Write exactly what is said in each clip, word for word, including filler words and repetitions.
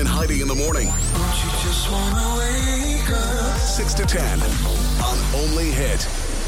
and Heidi in the morning. Don't you just wanna wake up? six to ten on Only Hit.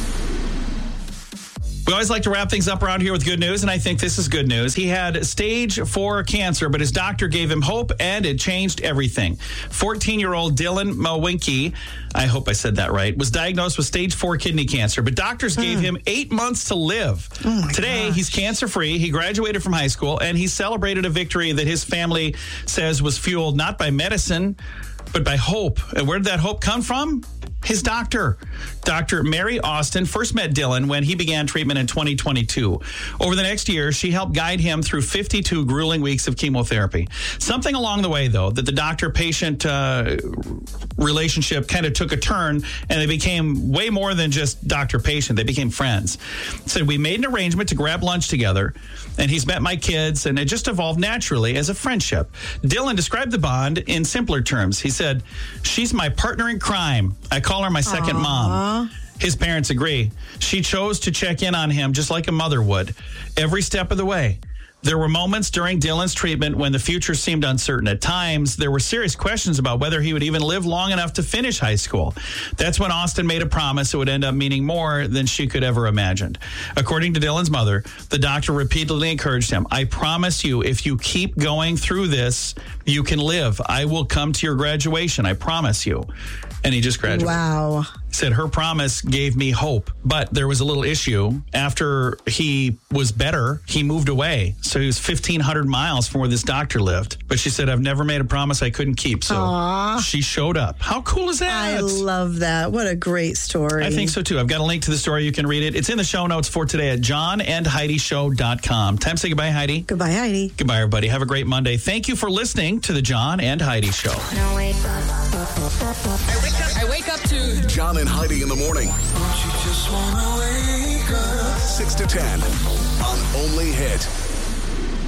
We always like to wrap things up around here with good news, and I think this is good news. He had stage four cancer, but his doctor gave him hope, and it changed everything. fourteen-year-old Dylan Mawinki, I hope I said that right, was diagnosed with stage four kidney cancer, but doctors mm. gave him eight months to live. Oh Today, gosh. he's cancer-free. He graduated from high school, and he celebrated a victory that his family says was fueled not by medicine, but by hope. And where did that hope come from? His doctor. Doctor Mary Austin first met Dylan when he began treatment in twenty twenty-two. Over the next year, she helped guide him through fifty-two grueling weeks of chemotherapy. Something along the way, though, that the doctor-patient uh, relationship kind of took a turn, and they became way more than just doctor-patient. They became friends. So we made an arrangement to grab lunch together, and he's met my kids, and it just evolved naturally as a friendship. Dylan described the bond in simpler terms. He said, "She's my partner in crime. I call her my second Aww. mom." His parents agree. She chose to check in on him just like a mother would, every step of the way. There were moments during Dylan's treatment when the future seemed uncertain. At times, there were serious questions about whether he would even live long enough to finish high school. That's when Austin made a promise it would end up meaning more than she could ever imagined. According to Dylan's mother, the doctor repeatedly encouraged him, "I promise you, if you keep going through this, you can live. I will come to your graduation. I promise you." And he just graduated. Wow. Said her promise gave me hope, but there was a little issue. After he was better, he moved away. So he was fifteen hundred miles from where this doctor lived. But she said, "I've never made a promise I couldn't keep." So Aww. she showed up. How cool is that? I love that. What a great story. I think so too. I've got a link to the story. You can read it. It's in the show notes for today at john and heidi show dot com. Time to say goodbye, Heidi. Goodbye, Heidi. Goodbye, everybody. Have a great Monday. Thank you for listening to the John and Heidi Show. I wake up, I wake up to John and Heidi in the morning. Don't you just wanna wake up? six to ten on Only Hit.